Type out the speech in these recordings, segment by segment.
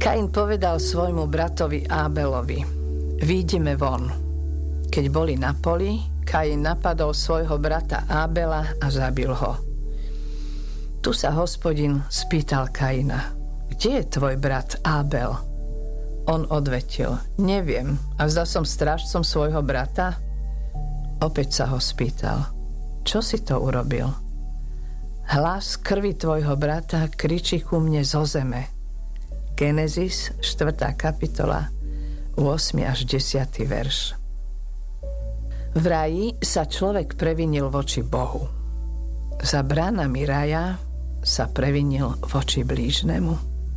Kain povedal svojmu bratovi Ábelovi: Výjdime von. Keď boli na poli, Kain napadol svojho brata Ábela a zabil ho. Tu sa Hospodin spýtal Kaina: Kde je tvoj brat Ábel? On odvetil: Neviem, a zda som strážcom svojho brata? Opäť sa ho spýtal: Čo si to urobil? Hlas krvi tvojho brata kričí ku mne zo zeme. Genesis 4. kapitola 8. až 10. verš. V raji sa človek previnil voči Bohu. Za bránami raja sa previnil voči blížnemu.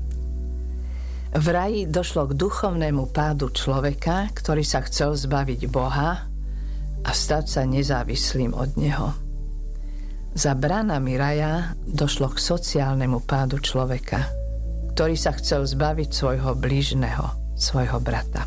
V raji došlo k duchovnému pádu človeka, ktorý sa chcel zbaviť Boha a stať sa nezávislým od Neho. Za bránami raja došlo k sociálnemu pádu človeka, ktorý sa chcel zbaviť svojho blížneho, svojho brata.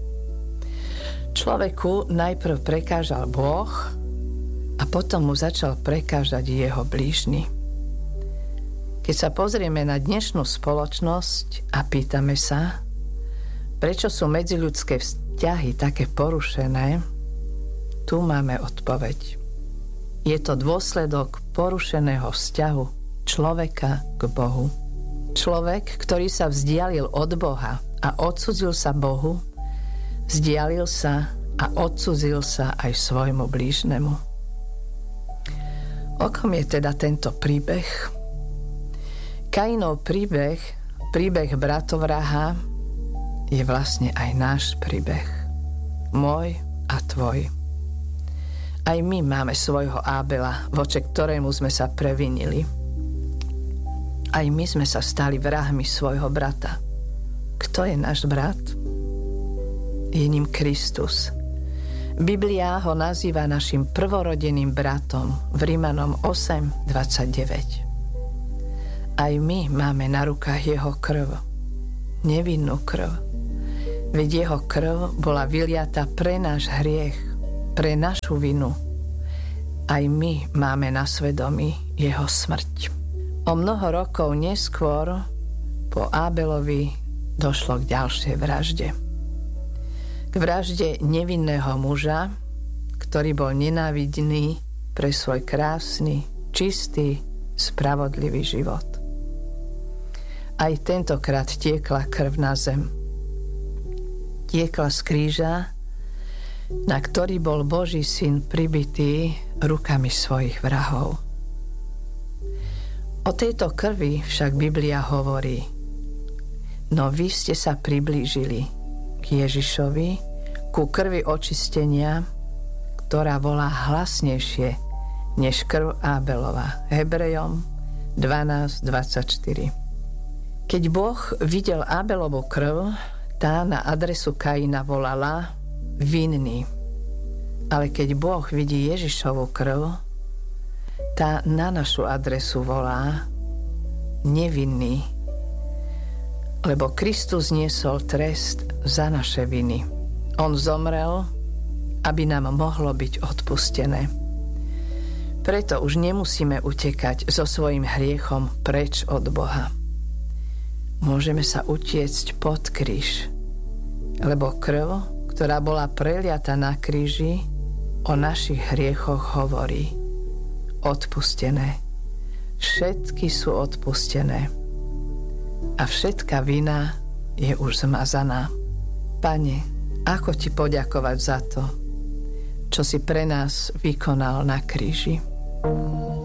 Človeku najprv prekážal Boh a potom mu začal prekážať jeho blížny. Keď sa pozrieme na dnešnú spoločnosť a pýtame sa, prečo sú medziľudské vzťahy také porušené, tu máme odpoveď. Je to dôsledok porušeného vzťahu človeka k Bohu. Človek, ktorý sa vzdialil od Boha a odcudzil sa Bohu, vzdialil sa a odcudzil sa aj svojmu blížnemu. O kom je teda tento príbeh? Kainov príbeh bratovraha, je vlastne aj náš príbeh. Môj a tvoj. Aj my máme svojho Ábela, voči ktorému sme sa previnili. Aj my sme sa stali vrahmi svojho brata. Kto je náš brat? Je ním Kristus. Biblia ho nazýva našim prvorodeným bratom v Rimanom 8:29. Aj my máme na rukách jeho krv. Nevinnú krv. Veď jeho krv bola vyliata pre náš hriech, pre našu vinu. Aj my máme na svedomí jeho smrť. O mnoho rokov neskôr po Ábelovi došlo k ďalšej vražde. K vražde nevinného muža, ktorý bol nenávidný pre svoj krásny, čistý, spravodlivý život. Aj tentokrát tiekla krv na zem. Tiekla z kríža, na ktorý bol Boží syn pribitý rukami svojich vrahov. O tejto krvi však Biblia hovorí: No vy ste sa priblížili k Ježišovi, ku krvi očistenia, ktorá volá hlasnejšie než krv Ábelova. Hebrejom 12:24. Keď Boh videl Ábelovu krv, tá na adresu Kaina volala vinný. Ale keď Boh vidí Ježišovu krv, tá na našu adresu volá nevinný, lebo Kristus niesol trest za naše viny. On zomrel, aby nám mohlo byť odpustené. Preto už nemusíme utekať so svojím hriechom preč od Boha. Môžeme sa utiecť pod kríž, lebo krv, ktorá bola preliata na kríži, o našich hriechoch hovorí: odpustené. Všetky sú odpustené. A všetká vina je už zmazaná. Pane, ako ti poďakovať za to, čo si pre nás vykonal na kríži?